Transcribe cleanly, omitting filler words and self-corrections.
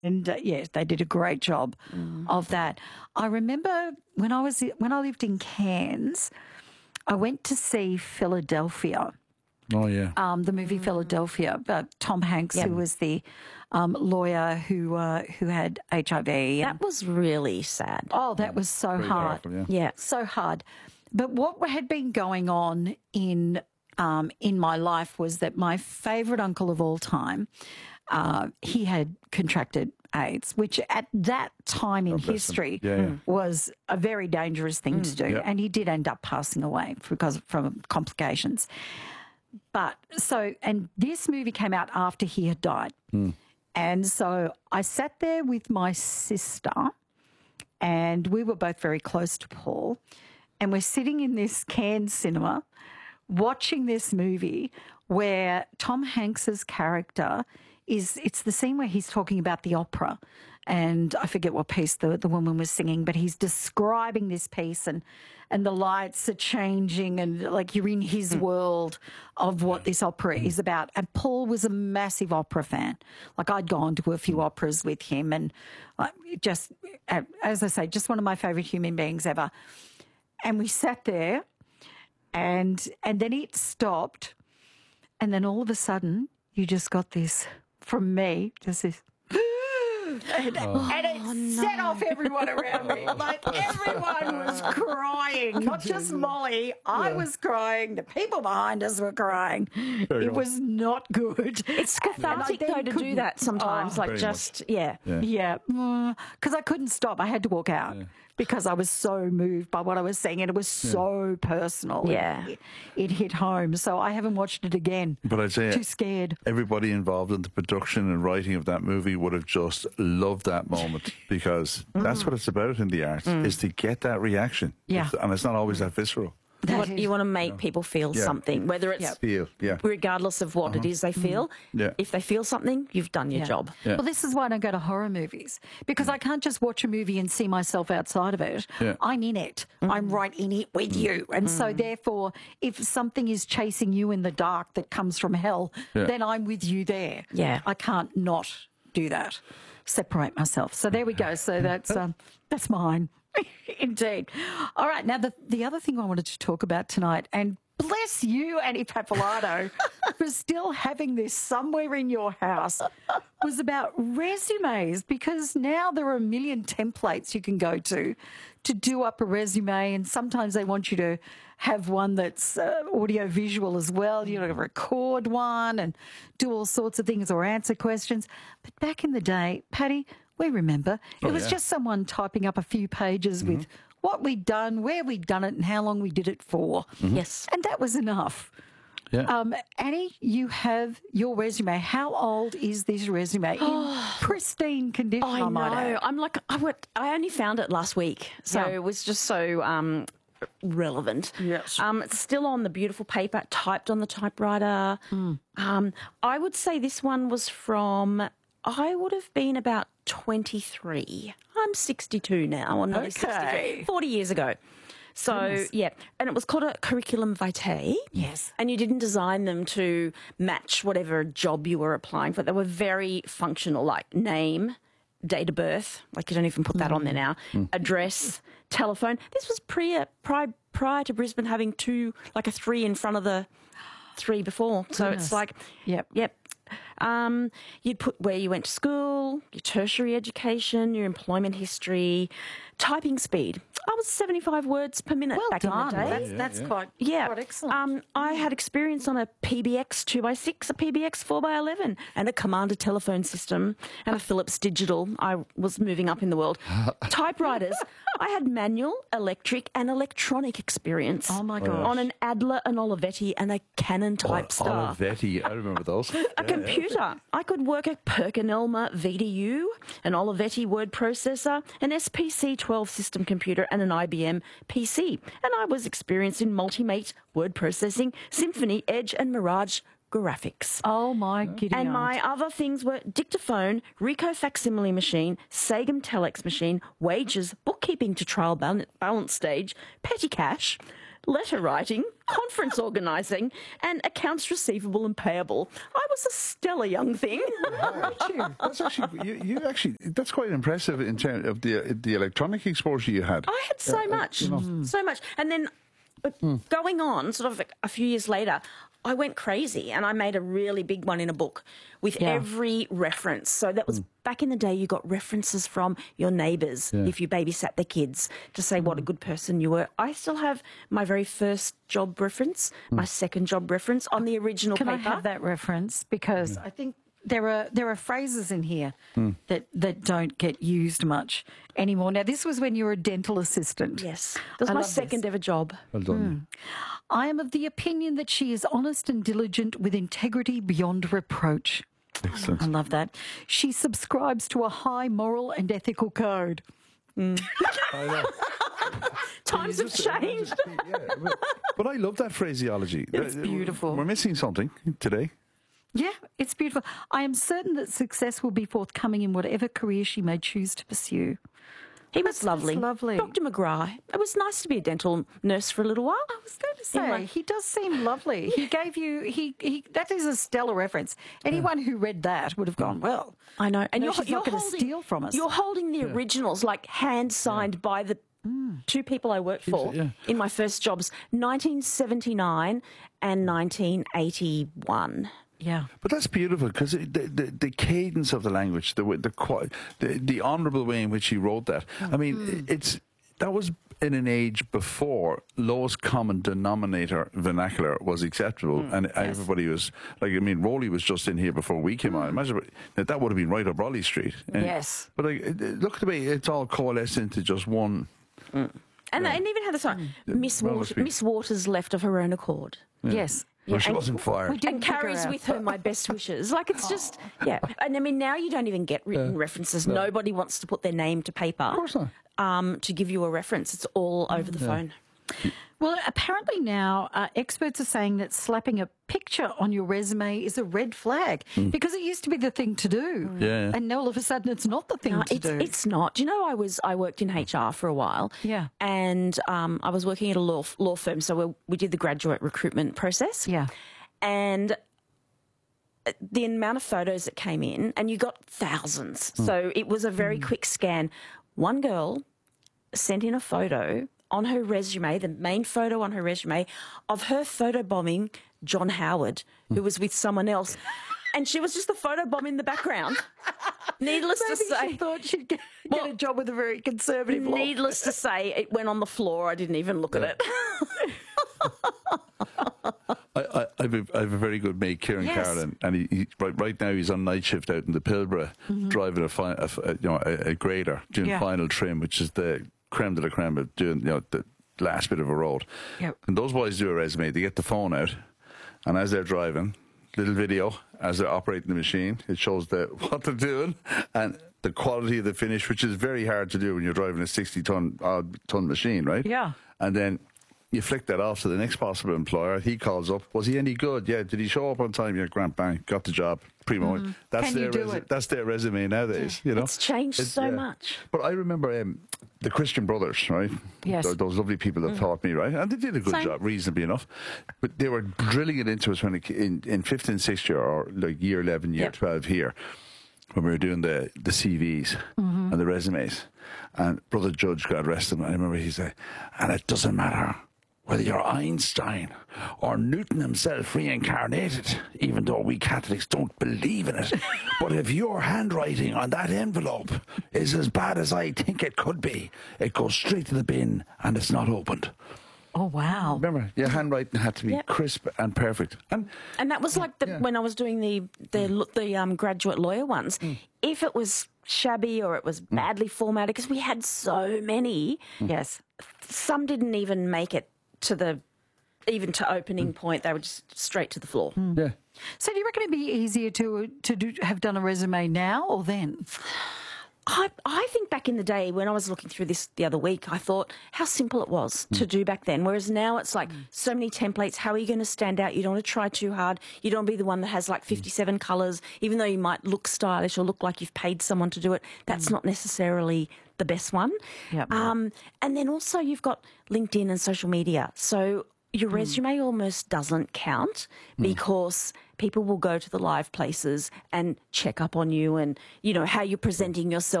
And yes, they did a great job of that. I remember when I lived in Cairns, I went to see Philadelphia. Oh, yeah. The movie Philadelphia, Tom Hanks, who was the lawyer who had HIV. That was really sad. Oh, that was so Very hard. powerful, Yeah. So hard. But what had been going on in my life was that my favourite uncle of all time, he had contracted AIDS, which at that time in history was a very dangerous thing to do. Yeah. And he did end up passing away from complications. And this movie came out after he had died. And so I sat there with my sister, and we were both very close to Paul, and we're sitting in this Cairns cinema watching this movie where Tom Hanks's character it's the scene where he's talking about the opera, and I forget what piece the woman was singing, but he's describing this piece and the lights are changing and like you're in his world of what this opera is about. And Paul was a massive opera fan. Like I'd gone to a few operas with him, and just, as I say, just one of my favourite human beings ever. And we sat there and then it stopped, and then all of a sudden you just got this from me, just this. And it set off everyone around me. Like everyone was crying, not just Molly. I was crying. The people behind us were crying. It was not good. It's cathartic though to do that sometimes. Yeah, because I couldn't stop. I had to walk out because I was so moved by what I was seeing, and it was so personal. Yeah, it hit home. So I haven't watched it again. But I'd say too scared. Everybody involved in the production and writing of that movie would have just loved that moment, because that's what it's about in the arts, is to get that reaction. Yeah. And it's not always that visceral. You want to make people feel something, whether it's regardless of what it is they feel. If they feel something, you've done your job. Well, this is why I don't go to horror movies, because I can't just watch a movie and see myself outside of it. I'm in it. I'm right in it with you. And so therefore, if something is chasing you in the dark that comes from hell, then I'm with you there. Yeah. I can't not do that. Separate myself. So there we go. So that's mine. Indeed. All right. Now, the other thing I wanted to talk about tonight, and bless you, Annie Papalato, for still having this somewhere in your house, was about resumes, because now there are a million templates you can go to do up a resume, and sometimes they want you to have one that's audio visual as well. You know, to record one and do all sorts of things or answer questions. But back in the day, Patty, we remember, it was just someone typing up a few pages with what we'd done, where we'd done it, and how long we did it for. Yes. And that was enough. Yeah. Annie, you have your resume. How old is this resume? In pristine condition, I might add. I'm like, I only found it last week, so it was just so relevant. Yes. It's still on the beautiful paper, typed on the typewriter. I would say this one was from, I would have been about 23. I'm 62 now, or nearly 63, 40 years ago. So, and it was called a curriculum vitae. Yes. And you didn't design them to match whatever job you were applying for. They were very functional, like name, date of birth, like you don't even put that on there now, address, telephone. This was prior to Brisbane having a 3 in front of the 3 before. So it's like, yep. You'd put where you went to school, your tertiary education, your employment history, typing speed. I was 75 words per minute back in the day. That's quite excellent. I had experience on a PBX 2x6, a PBX 4x11, and a Commander telephone system, and a Philips Digital. I was moving up in the world. Typewriters. I had manual, electric, and electronic experience. Oh, my gosh. On an Adler, an Olivetti, and a Canon Typestar. Olivetti, I remember those. A computer. I could work a PerkinElmer VDU, an Olivetti word processor, an SPC 12 system computer, and an IBM PC. And I was experienced in Multimate, word processing, Symphony, Edge, and Mirage graphics. Oh, my giddy And my other things were dictaphone, Ricoh facsimile machine, Sagem telex machine, wages, bookkeeping to trial balance stage, petty cash, letter writing, conference organising, and accounts receivable and payable. I was a stellar young thing. That's actually you actually that's quite impressive in terms of the electronic exposure you had. I had so much, so much. And then going on, sort of a few years later, I went crazy and I made a really big one in a book with every reference. So that was back in the day, you got references from your neighbours if you babysat their kids to say what a good person you were. I still have my very first job reference, my second job reference on the original Can paper. I have that reference? Because I think there are phrases in here that don't get used much anymore. Now, this was when you were a dental assistant. Yes. That was I my love this. second ever job. Well done. I am of the opinion that she is honest and diligent with integrity beyond reproach. Excellent. I love that. She subscribes to a high moral and ethical code. I know. Times have changed. But I love that phraseology. It's beautiful. We're missing something today. Yeah, it's beautiful. I am certain that success will be forthcoming in whatever career she may choose to pursue. He was lovely. lovely. Dr. McGrath. It was nice to be a dental nurse for a little while. I was going to say, he does seem lovely. He gave you, he that is a stellar reference. Anyone who read that would have gone, well, I know. And no, she's not going to steal from us. You're holding the originals, like hand signed by the two people I worked for in my first jobs, 1979 and 1981. Yeah. But that's beautiful because the cadence of the language, the honourable way in which he wrote that. I mean, that was in an age before lowest common denominator vernacular was acceptable, and everybody was like, I mean, Rowley was just in here before we came on. Imagine that would have been right up Raleigh Street. Yes. But look at the way it's all coalesced into just one. And even had the song, Miss Waters left of her own accord. Yes. Well, she and- wasn't fired. And carries with her my best wishes. Like, it's just, And I mean, now you don't even get written references. No. Nobody wants to put their name to paper. Of course not. To give you a reference. It's all over the phone. Well, apparently now experts are saying that slapping a picture on your resume is a red flag because it used to be the thing to do. Yeah. And now all of a sudden it's not the thing to do. It's not. Do you know, I worked in HR for a while. Yeah. And I was working at a law firm, so we did the graduate recruitment process. Yeah. And the amount of photos that came in, and you got thousands. So it was a very quick scan. One girl sent in a photo on her resume, the main photo on her resume, of her photobombing John Howard, who was with someone else. And she was just a photobomb in the background. Needless to say, she thought she'd get a job with a very conservative law. needless to say, it went on the floor. I didn't even look at it. I have a very good mate, Kieran Carlin, and he right now he's on night shift out in the Pilbara, driving a grader, doing final trim, which is the creme de la creme of doing the last bit of a road. Yep. And those boys do a resume. They get the phone out, and as they're driving, little video as they're operating the machine, it shows what they're doing and the quality of the finish, which is very hard to do when you're driving a 60-ton machine, right? Yeah. And then you flick that off to the next possible employer. He calls up. Was he any good? Yeah. Did he show up on time? Yeah, grand bang. Got the job. Primo. That's Can you do it? That's their resume nowadays. You know, It's changed so much. But I remember the Christian Brothers, right? Yes. Those lovely people that taught me, right? And they did a good job, reasonably enough. But they were drilling it into us when in fifth and sixth year, or like year 11, year 12 here, when we were doing the CVs and the resumes. And Brother Judge, God rest him, I remember he said, and it doesn't matter whether you're Einstein or Newton himself reincarnated, even though we Catholics don't believe in it. But if your handwriting on that envelope is as bad as I think it could be, it goes straight to the bin and it's not opened. Oh, wow. Remember, your handwriting had to be crisp and perfect. And that was like when I was doing the graduate lawyer ones. If it was shabby or it was badly formatted, because we had so many. Yes. Some didn't even make it to opening point. They were just straight to the floor. Yeah. So do you reckon it'd be easier to have done a resume now or then? I think back in the day when I was looking through this the other week, I thought how simple it was to do back then. Whereas now it's like so many templates. How are you going to stand out? You don't want to try too hard. You don't want to be the one that has like 57 colours, even though you might look stylish or look like you've paid someone to do it. That's not necessarily the best one. Yep. And then also you've got LinkedIn and social media. So your resume almost doesn't count because people will go to the live places and check up on you and, you know, how you're presenting yourself.